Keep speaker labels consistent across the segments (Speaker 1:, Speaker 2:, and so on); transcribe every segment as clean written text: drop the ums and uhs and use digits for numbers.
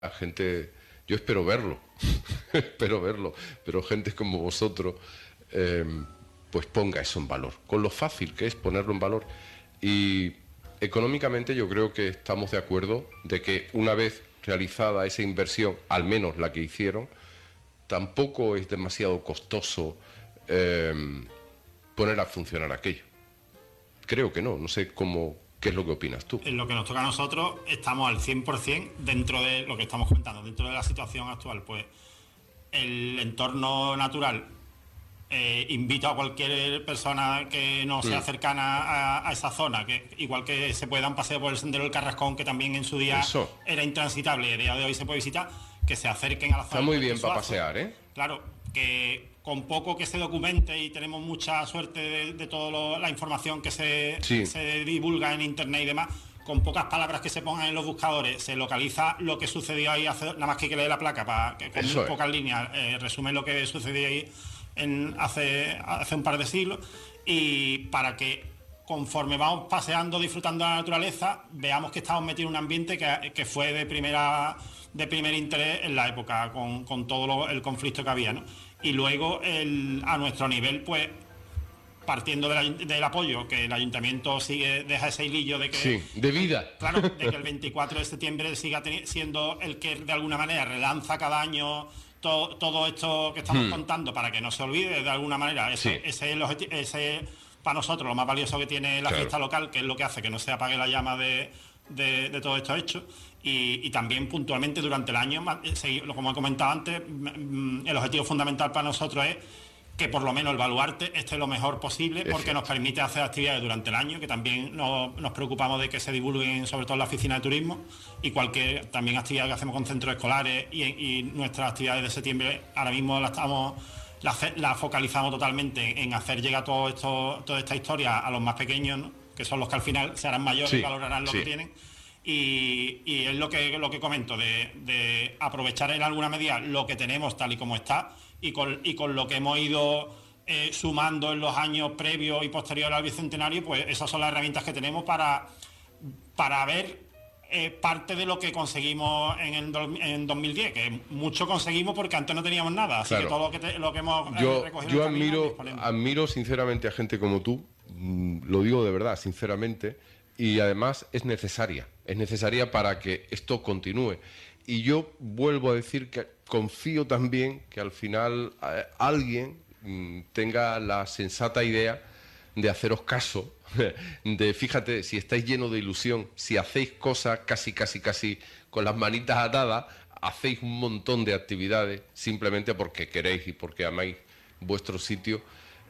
Speaker 1: gente, yo espero verlo, espero verlo, pero gente como vosotros, pues ponga eso en valor, con lo fácil que es ponerlo en valor. Y económicamente yo creo que estamos de acuerdo de que una vez realizada esa inversión, al menos la que hicieron, tampoco es demasiado costoso poner a funcionar aquello. Creo que no, no sé cómo, qué es lo que opinas tú.
Speaker 2: En lo que nos toca a nosotros, estamos al 100% dentro de lo que estamos comentando, dentro de la situación actual. Pues el entorno natural invito a cualquier persona que no sea cercana a esa zona, que igual que se puedan pasear por el sendero del Carrascón, que también en su día era intransitable y a día de hoy se puede visitar, que se acerquen a la zona.
Speaker 1: Está muy bien para pasear, ¿eh?
Speaker 2: Claro, que con poco que se documente, y tenemos mucha suerte de toda la información que se divulga en internet y demás, con pocas palabras que se pongan en los buscadores, se localiza lo que sucedió ahí, nada más que lee la placa, para que con muy pocas líneas resume lo que sucedió ahí hace un par de siglos, y para que conforme vamos paseando, disfrutando de la naturaleza, veamos que estamos metidos en un ambiente que fue de primer interés en la época, con todo el conflicto que había, ¿no? Y luego a nuestro nivel, pues partiendo del apoyo que el ayuntamiento deja ese hilillo de que
Speaker 1: de vida,
Speaker 2: claro, de que el 24 de septiembre siga siendo el que de alguna manera relanza cada año todo esto que estamos contando, para que no se olvide de alguna manera. Ese es el objetivo, ese para nosotros lo más valioso que tiene la fiesta local, que es lo que hace que no se apague la llama de todos estos hechos. Y también puntualmente durante el año, como he comentado antes, el objetivo fundamental para nosotros es que por lo menos el baluarte esté lo mejor posible, porque nos permite hacer actividades durante el año, que también nos preocupamos de que se divulguen, sobre todo en la oficina de turismo, y cualquier también actividad que hacemos con centros escolares, y nuestras actividades de septiembre ahora mismo la focalizamos totalmente en hacer llegar toda esta historia a los más pequeños, ¿no? Que son los que al final se harán mayores y valorarán lo que tienen. Y es lo que comento, de aprovechar en alguna medida lo que tenemos tal y como está, y con lo que hemos ido sumando en los años previos y posteriores al Bicentenario, pues esas son las herramientas que tenemos para ver parte de lo que conseguimos en 2010, que mucho conseguimos porque antes no teníamos nada, así que todo lo que hemos recogido.
Speaker 1: Yo admiro sinceramente a gente como tú, lo digo de verdad, sinceramente, y además es necesaria para que esto continúe. Y yo vuelvo a decir que confío también que al final alguien tenga la sensata idea de haceros caso, de fíjate, si estáis llenos de ilusión, si hacéis cosas casi con las manitas atadas, hacéis un montón de actividades simplemente porque queréis y porque amáis vuestro sitio.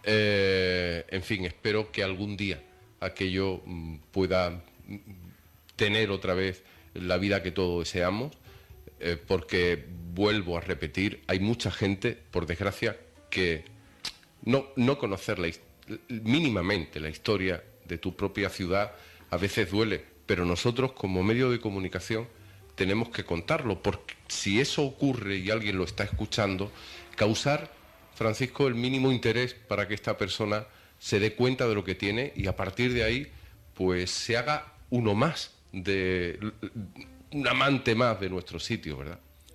Speaker 1: En fin, espero que algún día aquello pueda tener otra vez la vida que todos deseamos, porque vuelvo a repetir, hay mucha gente, por desgracia, que no conocer mínimamente la historia de tu propia ciudad a veces duele, pero nosotros como medio de comunicación tenemos que contarlo, porque si eso ocurre y alguien lo está escuchando, causar, Francisco, el mínimo interés para que esta persona se dé cuenta de lo que tiene, y a partir de ahí pues se haga uno más, un amante más de nuestro sitio, ¿verdad?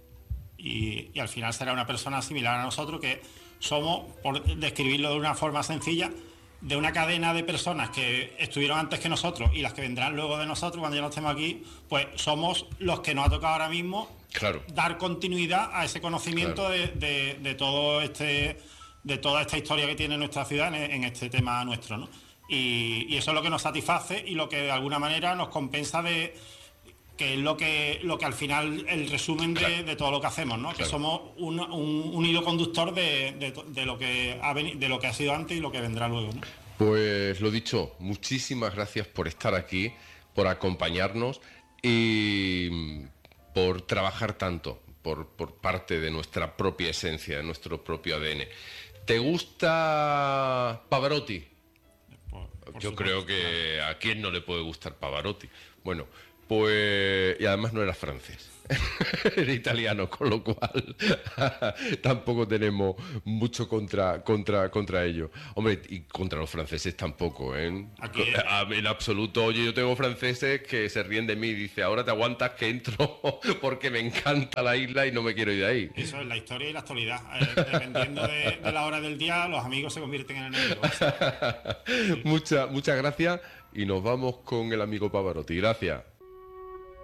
Speaker 2: Y al final será una persona similar a nosotros, que somos, por describirlo de una forma sencilla, de una cadena de personas que estuvieron antes que nosotros y las que vendrán luego de nosotros cuando ya no estemos aquí. Pues somos los que nos ha tocado ahora mismo dar continuidad a ese conocimiento de toda esta historia que tiene nuestra ciudad en este tema nuestro, ¿no? Y eso es lo que nos satisface y lo que de alguna manera nos compensa que es lo que al final el resumen de todo lo que hacemos, ¿no? Que somos un hilo conductor de lo que ha sido antes y lo que vendrá luego, ¿no?
Speaker 1: Pues lo dicho, muchísimas gracias por estar aquí, por acompañarnos y por trabajar tanto por parte de nuestra propia esencia, de nuestro propio ADN. ¿Te gusta Pavarotti? Yo creo que a quién no le puede gustar Pavarotti. Bueno, Pues, y además no era francés, era italiano, con lo cual tampoco tenemos mucho contra ellos. Hombre, y contra los franceses tampoco, ¿eh?
Speaker 2: Aquí,
Speaker 1: En absoluto. Oye, yo tengo franceses que se ríen de mí y dicen, ahora te aguantas que entro porque me encanta la isla y no me quiero ir de ahí.
Speaker 2: eso es la historia y la actualidad. Dependiendo de la hora del día, los amigos se convierten en enemigos. Sí.
Speaker 1: Muchas gracias y nos vamos con el amigo Pavarotti. Gracias.